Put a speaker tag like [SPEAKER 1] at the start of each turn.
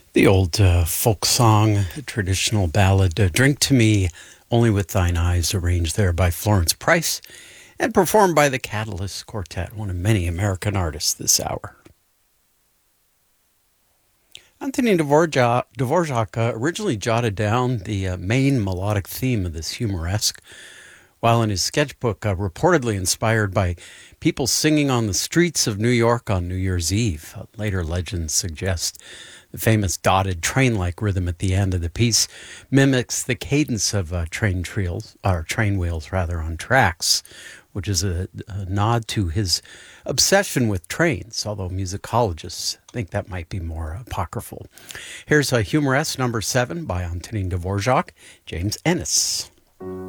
[SPEAKER 1] The old folk song, traditional ballad, Drink to Me, Only with Thine Eyes, arranged there by Florence Price and performed by the Catalyst Quartet, one of many American artists this hour. Antonin Dvorak originally jotted down the main melodic theme of this humoresque, while in his sketchbook, reportedly inspired by people singing on the streets of New York on New Year's Eve. Later legends suggest the famous dotted train-like rhythm at the end of the piece mimics the cadence of train wheels on tracks, which is a nod to his obsession with trains, although musicologists think that might be more apocryphal. Here's a Humoresque number 7 by Antonin Dvorak, James Ennis.